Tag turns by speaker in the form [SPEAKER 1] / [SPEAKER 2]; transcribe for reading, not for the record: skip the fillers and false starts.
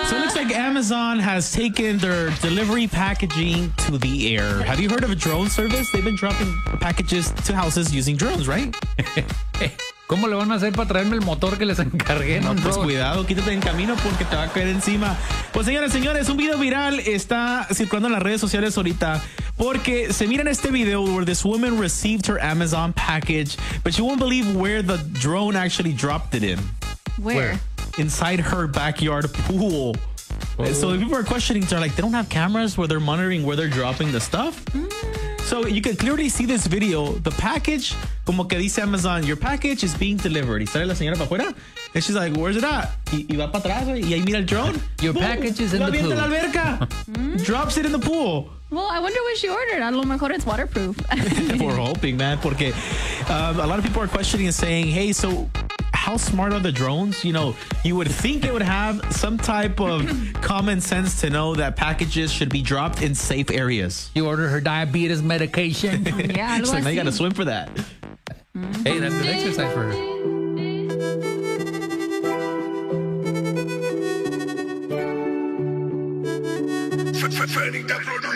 [SPEAKER 1] So it looks like Amazon has taken their delivery packaging to the air. Have you heard of a drone service? They've been dropping packages to houses using drones, right?
[SPEAKER 2] ¿Cómo le van a hacer para traerme el motor que les encargué?
[SPEAKER 1] No, pues cuidado, quítate en camino porque te va a caer encima. Pues señores, un video viral está circulando en las redes sociales ahorita porque se mira en este video where this woman received her Amazon package, but you won't believe where the drone actually dropped it in.
[SPEAKER 3] Where?
[SPEAKER 1] Inside her backyard pool. Oh. So people are questioning, they're like, they don't have cameras where they're monitoring where they're dropping the stuff? So you can clearly see this video. The package, como que dice Amazon, your package is being delivered. Y sale la señora para afuera. And she's like, where's it at? Y va para atrás, y ahí mira el drone.
[SPEAKER 2] Your package is in the pool.
[SPEAKER 1] La alberca. Drops it in the pool.
[SPEAKER 3] Well, I wonder what she ordered. A lo mejor it's waterproof.
[SPEAKER 1] We're hoping, man, porque a lot of people are questioning and saying, hey, so how smart are the drones? You know, you would think it would have some type of common sense to know that packages should be dropped in safe areas.
[SPEAKER 2] You order her diabetes medication.
[SPEAKER 3] Yeah,
[SPEAKER 1] She's like, now you got to swim for that.
[SPEAKER 2] Hey, that's good exercise for her.